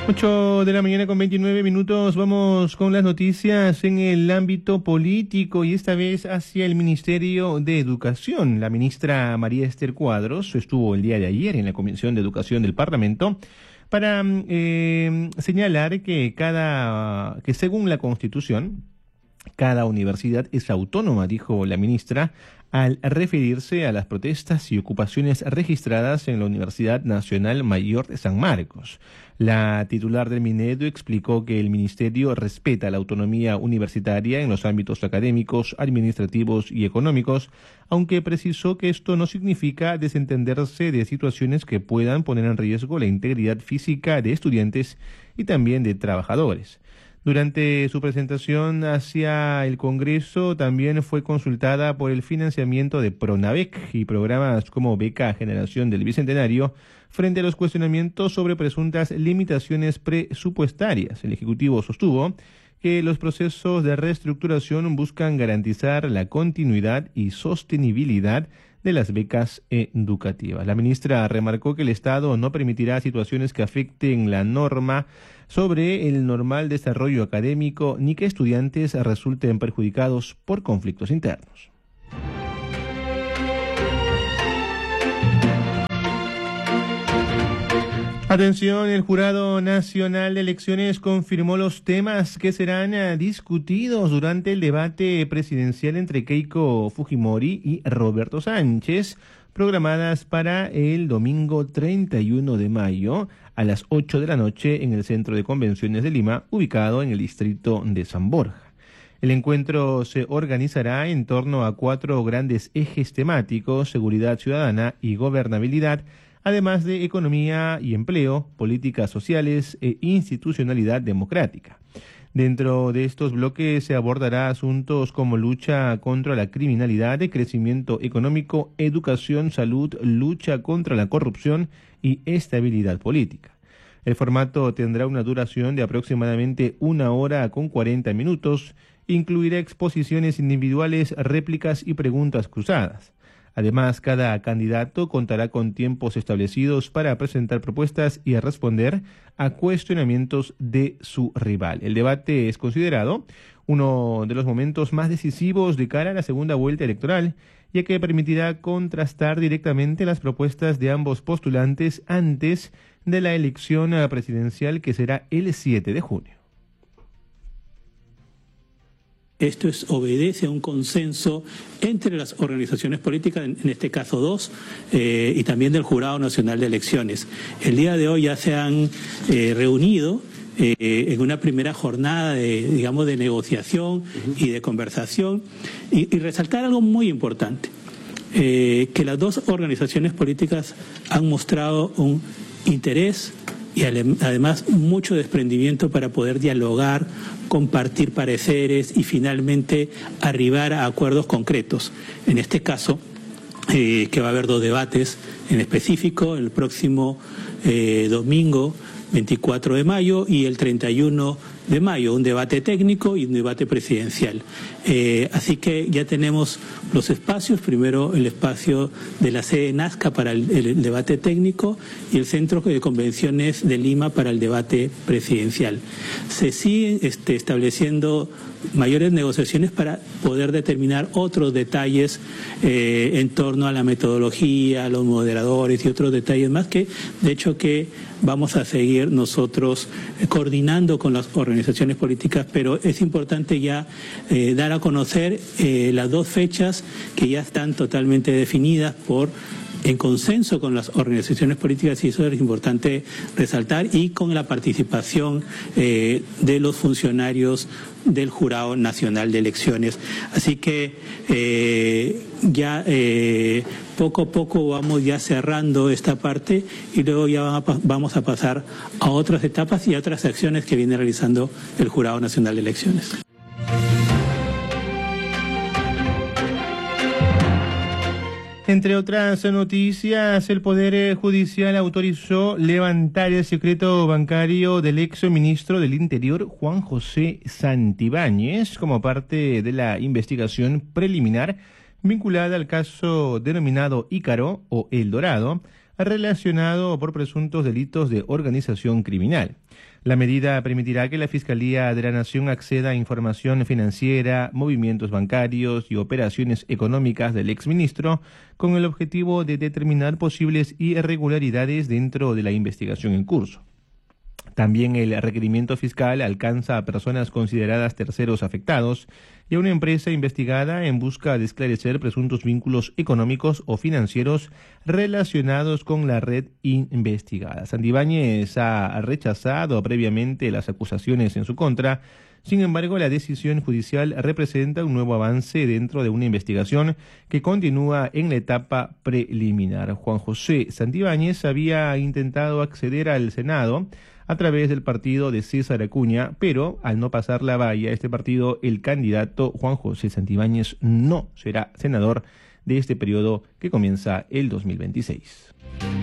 8 de la mañana con 29 minutos. Vamos con las noticias en el ámbito político y esta vez hacia el Ministerio de Educación. La ministra María Esther Cuadros estuvo el día de ayer en la Comisión de Educación del Parlamento para señalar que según la Constitución, cada universidad es autónoma, dijo la ministra, al referirse a las protestas y ocupaciones registradas en la Universidad Nacional Mayor de San Marcos. La titular del Minedu explicó que el ministerio respeta la autonomía universitaria en los ámbitos académicos, administrativos y económicos, aunque precisó que esto no significa desentenderse de situaciones que puedan poner en riesgo la integridad física de estudiantes y también de trabajadores. Durante su presentación hacia el Congreso también fue consultada por el financiamiento de Pronavec y programas como Beca Generación del Bicentenario frente a los cuestionamientos sobre presuntas limitaciones presupuestarias. El Ejecutivo sostuvo que los procesos de reestructuración buscan garantizar la continuidad y sostenibilidad de las becas educativas. La ministra remarcó que el Estado no permitirá situaciones que afecten la norma sobre el normal desarrollo académico ni que estudiantes resulten perjudicados por conflictos internos. Atención, el Jurado Nacional de Elecciones confirmó los temas que serán discutidos durante el debate presidencial entre Keiko Fujimori y Roberto Sánchez, programadas para el domingo 31 de mayo a las 8 de la noche en el Centro de Convenciones de Lima, ubicado en el distrito de San Borja. El encuentro se organizará en torno a 4 grandes ejes temáticos: seguridad ciudadana y gobernabilidad, además de economía y empleo, políticas sociales e institucionalidad democrática. Dentro de estos bloques se abordará asuntos como lucha contra la criminalidad, crecimiento económico, educación, salud, lucha contra la corrupción y estabilidad política. El formato tendrá una duración de aproximadamente 1 hora con 40 minutos, incluirá exposiciones individuales, réplicas y preguntas cruzadas. Además, cada candidato contará con tiempos establecidos para presentar propuestas y responder a cuestionamientos de su rival. El debate es considerado uno de los momentos más decisivos de cara a la segunda vuelta electoral, ya que permitirá contrastar directamente las propuestas de ambos postulantes antes de la elección presidencial, que será el 7 de junio. Esto obedece a un consenso entre las organizaciones políticas, en este caso 2, y también del Jurado Nacional de Elecciones. El día de hoy ya se han reunido en una primera jornada de negociación y de conversación, y resaltar algo muy importante, que las 2 organizaciones políticas han mostrado un interés y además mucho desprendimiento para poder dialogar, compartir pareceres y finalmente arribar a acuerdos concretos. En este caso, que va a haber 2 debates en específico, el próximo domingo 24 de mayo y el 31 de mayo, un debate técnico y un debate presidencial. Así que ya tenemos los espacios: primero el espacio de la sede Nazca para el debate técnico y el Centro de Convenciones de Lima para el debate presidencial. Se siguen estableciendo mayores negociaciones para poder determinar otros detalles en torno a la metodología, a los moderadores y otros detalles más que, de hecho, que vamos a seguir nosotros coordinando con las organizaciones políticas, pero es importante ya dar a conocer las 2 fechas que ya están totalmente definidas en consenso con las organizaciones políticas, y eso es importante resaltar, y con la participación de los funcionarios del Jurado Nacional de Elecciones. Así que ya poco a poco vamos ya cerrando esta parte y luego ya vamos a pasar a otras etapas y a otras acciones que viene realizando el Jurado Nacional de Elecciones. Entre otras noticias, el Poder Judicial autorizó levantar el secreto bancario del ex ministro del Interior, Juan José Santibáñez, como parte de la investigación preliminar vinculada al caso denominado Ícaro o El Dorado, relacionado por presuntos delitos de organización criminal. La medida permitirá que la Fiscalía de la Nación acceda a información financiera, movimientos bancarios y operaciones económicas del exministro con el objetivo de determinar posibles irregularidades dentro de la investigación en curso. También el requerimiento fiscal alcanza a personas consideradas terceros afectados y a una empresa investigada en busca de esclarecer presuntos vínculos económicos o financieros relacionados con la red investigada. Santibáñez ha rechazado previamente las acusaciones en su contra. Sin embargo, la decisión judicial representa un nuevo avance dentro de una investigación que continúa en la etapa preliminar. Juan José Santibáñez había intentado acceder al Senado a través del partido de César Acuña, pero al no pasar la valla este partido, el candidato Juan José Santibáñez no será senador de este periodo que comienza el 2026.